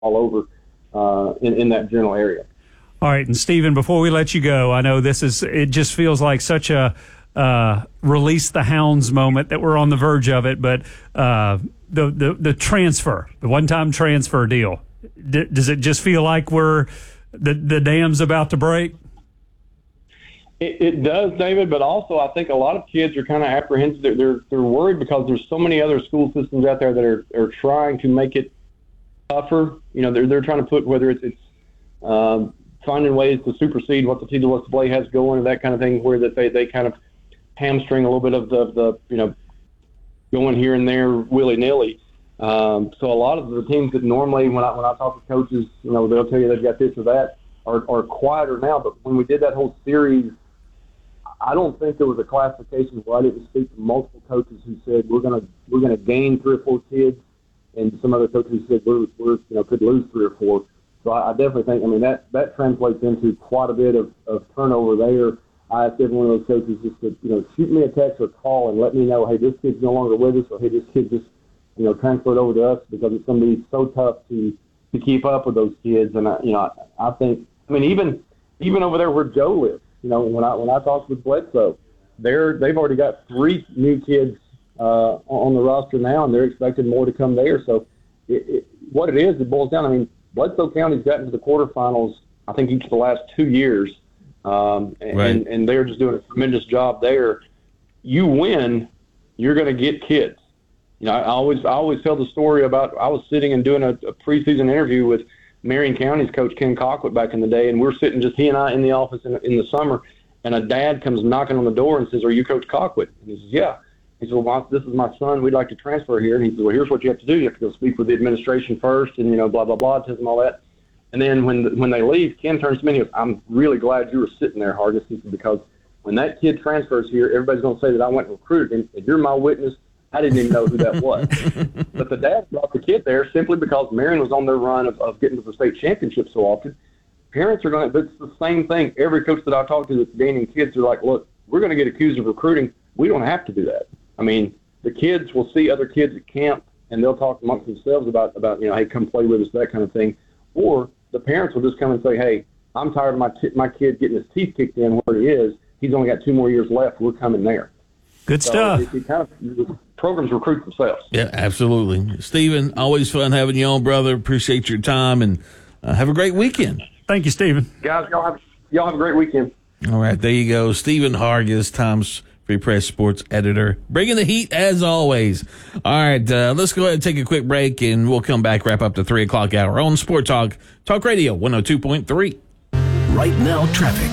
all over in that general area. All right, and Stephen, before we let you go, I know it just feels like such a release the hounds moment that we're on the verge of it, but the transfer, the one-time transfer deal, does it just feel like the dam's about to break? It does, David, but also I think a lot of kids are kind of apprehensive. They're worried because there's so many other school systems out there that are trying to make it tougher. They're trying to put, whether it's finding ways to supersede what the TWSAA has going and that kind of thing, where that they kind of hamstring a little bit of the going here and there willy-nilly. So a lot of the teams that normally, when I talk to coaches, they'll tell you they've got this or that, are quieter now. But when we did that whole series, I don't think there was a classification where I didn't speak to multiple coaches who said we're gonna gain 3 or 4 kids, and some other coaches who said we're could lose 3 or 4. So I definitely think, that translates into quite a bit of turnover there. I asked every one of those coaches just to, shoot me a text or call and let me know, hey, this kid's no longer with us, or hey, this kid just, transferred over to us, because it's going to be so tough to keep up with those kids. And I think, even over there where Joe lives, when I talked with Bledsoe, they've already got 3 new kids on the roster now, and they're expecting more to come there. So what it boils down. Bledsoe County's gotten to the quarterfinals, I think, each of the last 2 years, right. and they're just doing a tremendous job there. You win, you're going to get kids. I always tell the story about, I was sitting and doing a preseason interview with Marion County's coach Ken Colquitt back in the day, and we're sitting just he and I in the office in the summer, and a dad comes knocking on the door and says, "Are you Coach Colquitt?" And he says, "Yeah." He said, "Well, this is my son. We'd like to transfer here." And he said, "Well, here's what you have to do. You have to go speak with the administration first, and blah blah blah, tells them all that." And then when they leave, Ken turns to me and he goes, "I'm really glad you were sitting there, Hargis," he said, "because when that kid transfers here, everybody's going to say that I went and recruited him. If you're my witness, I didn't even know who that was." But the dad brought the kid there simply because Marion was on their run of getting to the state championship so often. Parents are going to, it's the same thing. Every coach that I talk to that's gaining kids are like, "Look, we're going to get accused of recruiting. We don't have to do that." The kids will see other kids at camp, and they'll talk amongst themselves about hey, come play with us, that kind of thing. Or the parents will just come and say, "Hey, I'm tired of my kid getting his teeth kicked in where he is. He's only got 2 more years left. We're coming there." Good stuff. The programs recruit themselves. Yeah, absolutely. Stephen, always fun having you on, brother. Appreciate your time, and have a great weekend. Thank you, Stephen. Guys, y'all have a great weekend. All right, there you go. Stephen Hargis, Times Free Press sports editor, bringing the heat as always. All right, let's go ahead and take a quick break, and we'll come back, wrap up the 3 o'clock hour on Sport Talk Radio 102.3. Right now, traffic.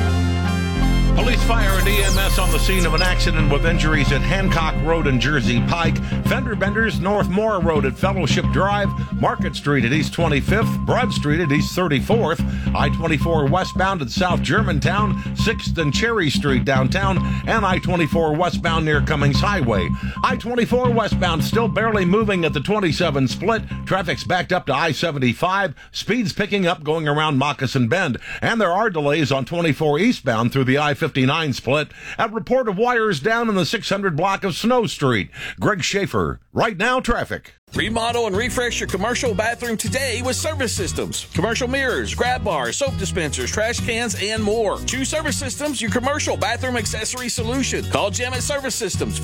Police, fire, and EMS on the scene of an accident with injuries at Hancock Road and Jersey Pike, fender benders North Moore Road at Fellowship Drive, Market Street at East 25th, Broad Street at East 34th, I-24 westbound at South Germantown, 6th and Cherry Street downtown, and I-24 westbound near Cummings Highway. I-24 westbound still barely moving at the 27 split. Traffic's backed up to I-75. Speeds picking up going around Moccasin Bend. And there are delays on 24 eastbound through the I-59 split. A report of wires down in the 600 block of Snow Street. Greg Schaefer, Right Now Traffic. Remodel and refresh your commercial bathroom today with Service Systems. Commercial mirrors, grab bars, soap dispensers, trash cans, and more. Choose Service Systems, your commercial bathroom accessory solution. Call Jim at Service Systems,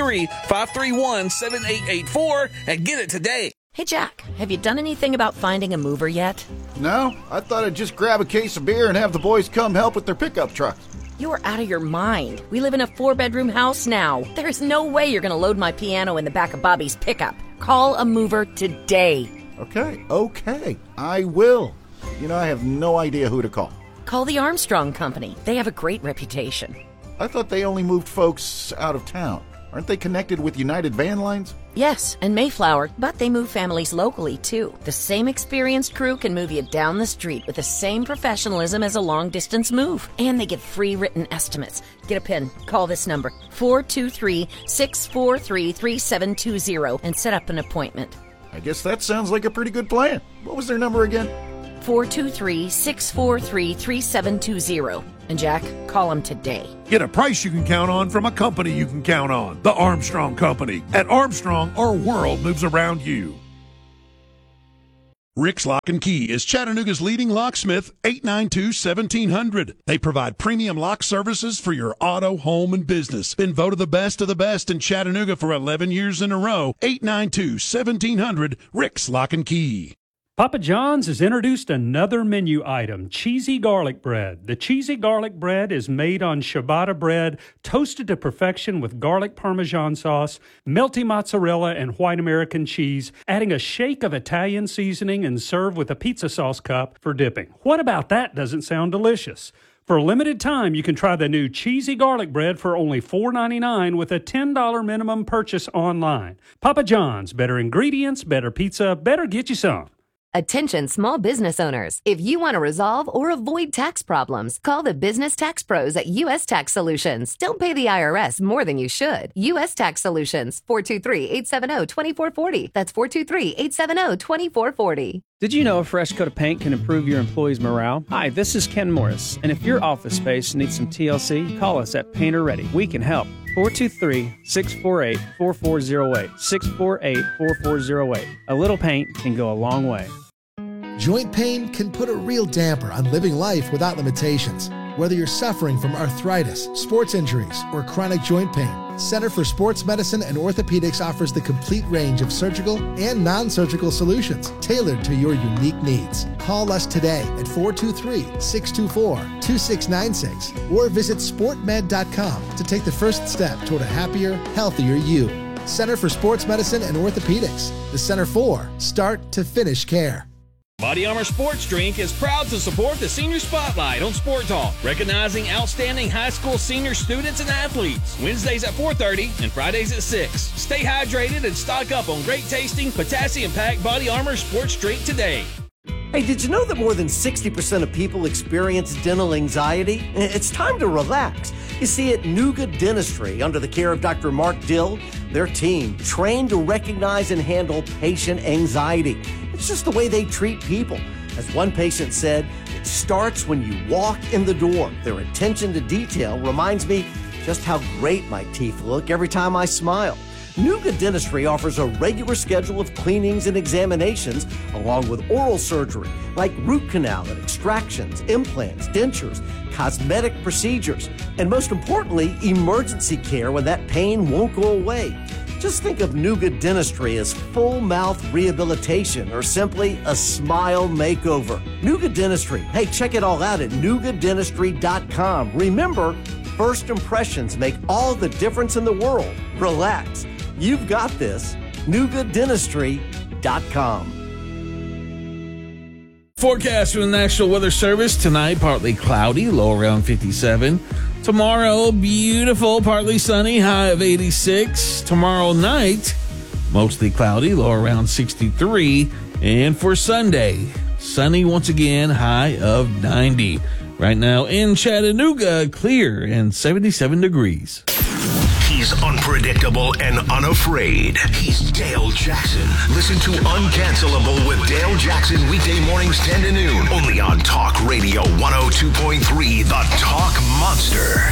423-531-7884, and get it today. Hey, Jack, have you done anything about finding a mover yet? No, I thought I'd just grab a case of beer and have the boys come help with their pickup trucks. You're out of your mind. We live in a 4-bedroom house now. There's no way you're going to load my piano in the back of Bobby's pickup. Call a mover today. Okay, I will. I have no idea who to call. Call the Armstrong Company. They have a great reputation. I thought they only moved folks out of town. Aren't they connected with United Van Lines? Yes, and Mayflower, but they move families locally, too. The same experienced crew can move you down the street with the same professionalism as a long-distance move. And they give free written estimates. Get a pen. Call this number, 423-643-3720, and set up an appointment. I guess that sounds like a pretty good plan. What was their number again? 423-643-3720. And Jack, call them today. Get a price you can count on from a company you can count on. The Armstrong Company. At Armstrong, our world moves around you. Rick's Lock and Key is Chattanooga's leading locksmith, 892-1700. They provide premium lock services for your auto, home, and business. Been voted the best of the best in Chattanooga for 11 years in a row. 892-1700, Rick's Lock and Key. Papa John's has introduced another menu item, cheesy garlic bread. The cheesy garlic bread is made on ciabatta bread, toasted to perfection with garlic Parmesan sauce, melty mozzarella, and white American cheese, adding a shake of Italian seasoning and served with a pizza sauce cup for dipping. What about that doesn't sound delicious? For a limited time, you can try the new cheesy garlic bread for only $4.99 with a $10 minimum purchase online. Papa John's, better ingredients, better pizza, better get you some. Attention small business owners. If you want to resolve or avoid tax problems, call the business tax pros at U.S. Tax Solutions. Don't pay the IRS more than you should. U.S. Tax Solutions, 423-870-2440. That's 423-870-2440. Did you know a fresh coat of paint can improve your employees' morale? Hi, this is Ken Morris, and if your office space needs some TLC, call us at Painter Ready. We can help. 423-648-4408. 648-4408. A little paint can go a long way. Joint pain can put a real damper on living life without limitations. Whether you're suffering from arthritis, sports injuries, or chronic joint pain, Center for Sports Medicine and Orthopedics offers the complete range of surgical and non-surgical solutions tailored to your unique needs. Call us today at 423-624-2696 or visit sportmed.com to take the first step toward a happier, healthier you. Center for Sports Medicine and Orthopedics, the Center for Start to Finish Care. Body Armor Sports Drink is proud to support the Senior Spotlight on Sport Talk, recognizing outstanding high school senior students and athletes. Wednesdays at 4:30 and Fridays at 6. Stay hydrated and stock up on great tasting, potassium-packed Body Armor Sports Drink today. Hey, did you know that more than 60% of people experience dental anxiety? It's time to relax. You see, at Nuga Dentistry, under the care of Dr. Mark Dill, their team trained to recognize and handle patient anxiety. It's just the way they treat people. As one patient said, it starts when you walk in the door. Their attention to detail reminds me just how great my teeth look every time I smile. Nuga Dentistry offers a regular schedule of cleanings and examinations, along with oral surgery, like root canal and extractions, implants, dentures, cosmetic procedures, and most importantly, emergency care when that pain won't go away. Just think of Nuga Dentistry as full mouth rehabilitation or simply a smile makeover. Nuga Dentistry. Hey, check it all out at NugaDentistry.com. Remember, first impressions make all the difference in the world. Relax. You've got this. NugaDentistry.com. Forecast from the National Weather Service tonight, partly cloudy, low around 57. Tomorrow, beautiful, partly sunny, high of 86. Tomorrow night, mostly cloudy, low around 63. And for Sunday, sunny once again, high of 90. Right now in Chattanooga, clear and 77 degrees. He's unpredictable and unafraid. He's Dale Jackson. Listen to Uncancelable with Dale Jackson weekday mornings 10 to noon. Only on Talk Radio 102.3, the Talk Monster.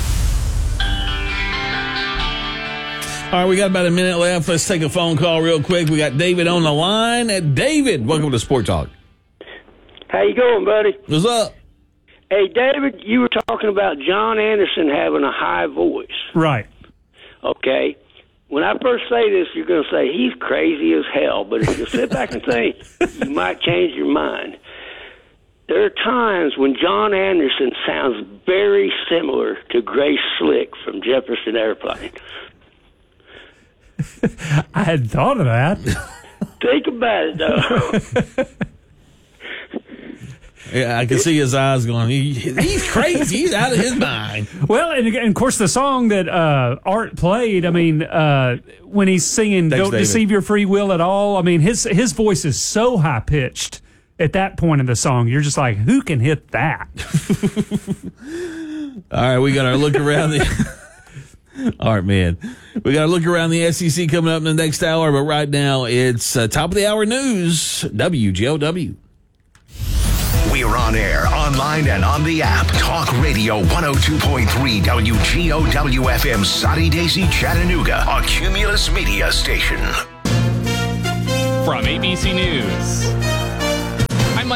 All right, we got about a minute left. Let's take a phone call real quick. We got David on the line. David, welcome to Sport Talk. How you going, buddy? What's up? Hey, David, you were talking about John Anderson having a high voice. Right. Okay. When I first say this, you're going to say he's crazy as hell. But if you sit back and think, you might change your mind. There are times when John Anderson sounds very similar to Grace Slick from Jefferson Airplane. I hadn't thought of that. Think about it, though. Yeah, I can see his eyes going, he's crazy. He's out of his mind. Well, and of course, the song that Art played, I mean, when he's singing Don't Deceive Your Free Will at All, I mean, his voice is so high-pitched at that point in the song. You're just like, who can hit that? All right, we got our look around the... All right, man. We got to look around the SEC coming up in the next hour, but right now it's top of the hour news, WGOW. We're on air, online, and on the app. Talk Radio 102.3 WGOW-FM, Soddy Daisy, Chattanooga, a Cumulus Media station. From ABC News,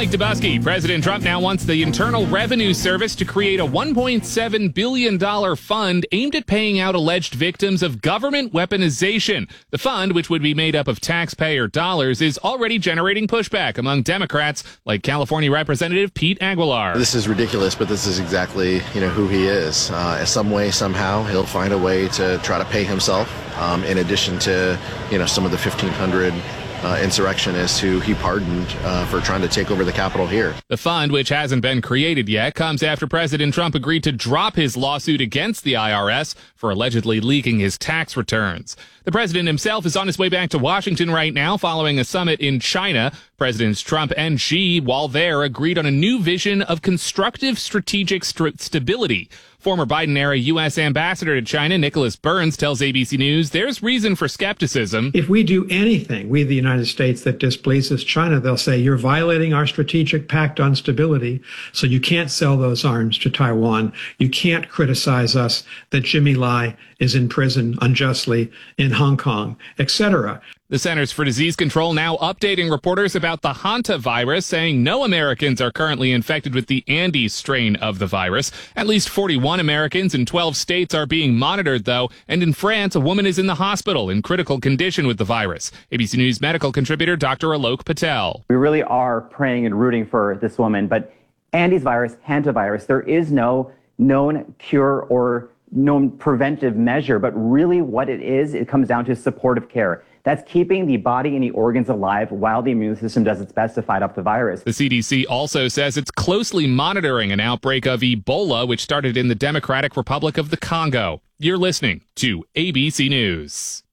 Mike Dubusky. President Trump now wants the Internal Revenue Service to create a $1.7 billion fund aimed at paying out alleged victims of government weaponization. The fund, which would be made up of taxpayer dollars, is already generating pushback among Democrats like California Representative Pete Aguilar. This is ridiculous, but this is exactly, who he is. Some way, somehow, he'll find a way to try to pay himself, in addition to, some of the 1,500 insurrectionists who he pardoned for trying to take over the Capitol here. The fund, which hasn't been created yet, comes after President Trump agreed to drop his lawsuit against the IRS for allegedly leaking his tax returns. The president himself is on his way back to Washington right now following a summit in China. Presidents Trump and Xi, while there, agreed on a new vision of constructive strategic stability. Former Biden-era U.S. Ambassador to China, Nicholas Burns, tells ABC News there's reason for skepticism. If we do anything, we the United States, that displeases China, they'll say, you're violating our strategic pact on stability, so you can't sell those arms to Taiwan. You can't criticize us that Jimmy Lai is in prison unjustly in Hong Kong, etc. The Centers for Disease Control now updating reporters about the hantavirus, saying no Americans are currently infected with the Andes strain of the virus. At least 41 Americans in 12 states are being monitored, though, and in France, a woman is in the hospital in critical condition with the virus. ABC News medical contributor Dr. Alok Patel. We really are praying and rooting for this woman, but Andes virus, hantavirus, there is no known cure or known preventive measure, but really what it is, it comes down to supportive care. That's keeping the body and the organs alive while the immune system does its best to fight off the virus. The CDC also says it's closely monitoring an outbreak of Ebola, which started in the Democratic Republic of the Congo. You're listening to ABC News.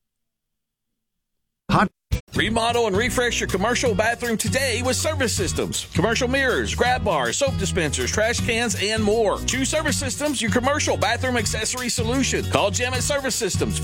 Remodel and refresh your commercial bathroom today with Service Systems. Commercial mirrors, grab bars, soap dispensers, trash cans, and more. Choose Service Systems, your commercial bathroom accessory solution. Call Jim at Service Systems,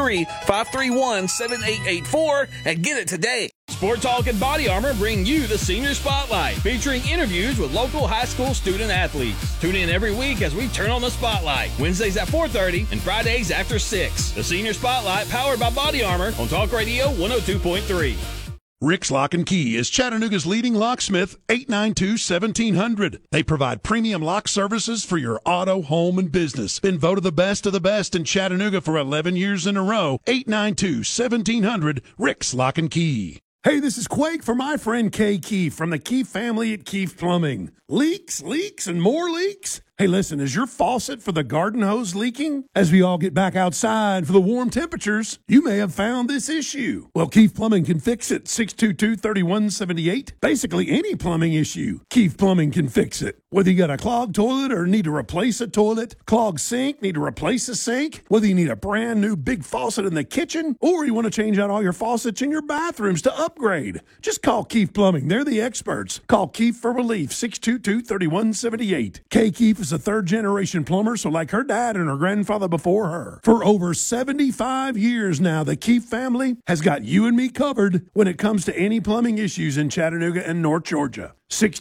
423-531-7884, and get it today. Sport Talk and Body Armor bring you the Senior Spotlight, featuring interviews with local high school student athletes. Tune in every week as we turn on the spotlight. Wednesdays at 4:30 and Fridays after 6. The Senior Spotlight, powered by Body Armor on Talk Radio 102.3. Rick's Lock and Key is Chattanooga's leading locksmith, 892-1700. They provide premium lock services for your auto, home, and business. Been voted the best of the best in Chattanooga for 11 years in a row. 892-1700, Rick's Lock and Key. Hey, this is Quake for my friend Kay Keefe from the Keefe family at Keefe Plumbing. Leaks, and more leaks? Hey, listen, is your faucet for the garden hose leaking? As we all get back outside for the warm temperatures, you may have found this issue. Well, Keefe Plumbing can fix it. 622-3178. Basically any plumbing issue, Keefe Plumbing can fix it. Whether you got a clogged toilet or need to replace a toilet, clogged sink, need to replace a sink, whether you need a brand new big faucet in the kitchen, or you want to change out all your faucets in your bathrooms to upgrade, just call Keefe Plumbing. They're the experts. Call Keefe for relief, 622-3178. Kay Keefe is a third-generation plumber, so like her dad and her grandfather before her. For over 75 years now, the Keefe family has got you and me covered when it comes to any plumbing issues in Chattanooga and North Georgia.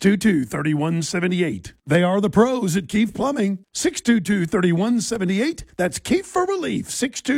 622-3178. They are the pros at Keefe Plumbing. 622-3178. That's Keefe for relief,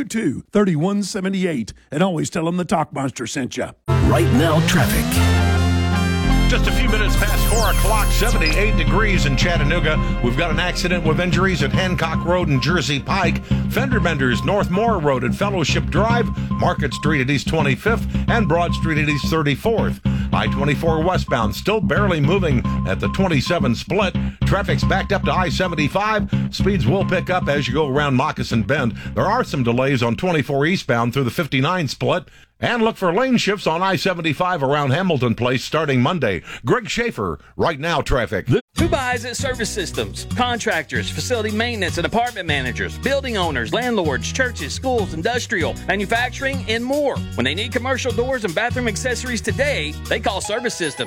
622-3178. And always tell them the Talk Monster sent you. Right now, traffic. Just a few minutes past 4 o'clock, 78 degrees in Chattanooga. We've got an accident with injuries at Hancock Road and Jersey Pike, fender benders North Moore Road at Fellowship Drive, Market Street at East 25th, and Broad Street at East 34th. I-24 westbound still barely moving at the 27 split. Traffic's backed up to I-75. Speeds will pick up as you go around Moccasin Bend. There are some delays on 24 eastbound through the 59 split. And look for lane shifts on I-75 around Hamilton Place starting Monday. Greg Schaefer, Right Now Traffic. Who buys at Service Systems? Contractors, facility maintenance and apartment managers, building owners, landlords, churches, schools, industrial, manufacturing, and more. When they need commercial doors and bathroom accessories today, they call Service Systems.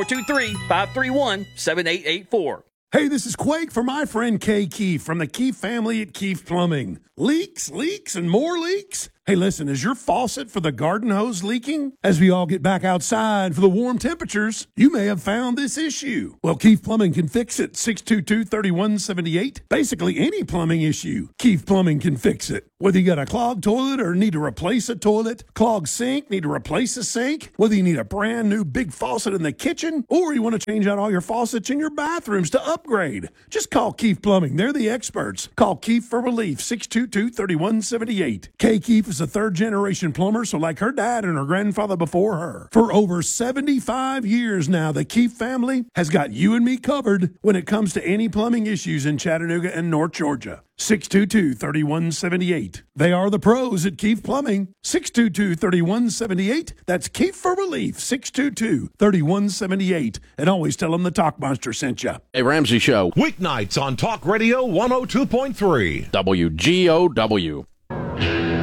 423-531-7884. Hey, this is Quake for my friend Kay Keefe from the Keefe family at Keefe Plumbing. Leaks, and more leaks? Hey, listen, is your faucet for the garden hose leaking? As we all get back outside for the warm temperatures, you may have found this issue. Well, Keith Plumbing can fix it. 622-3178. Basically, any plumbing issue, Keith Plumbing can fix it. Whether you got a clogged toilet or need to replace a toilet, clogged sink, need to replace a sink, whether you need a brand new big faucet in the kitchen, or you want to change out all your faucets in your bathrooms to upgrade, just call Keith Plumbing. They're the experts. Call Keith for relief. 622-3178. Kay Keith is a third-generation plumber, so like her dad and her grandfather before her. For over 75 years now, the Keith family has got you and me covered when it comes to any plumbing issues in Chattanooga and North Georgia. 622-3178. They are the pros at Keith Plumbing. 622-3178. That's Keith for relief. 622-3178. And always tell them the Talk Monster sent you. A Ramsey Show. Weeknights on Talk Radio 102.3. WGOW.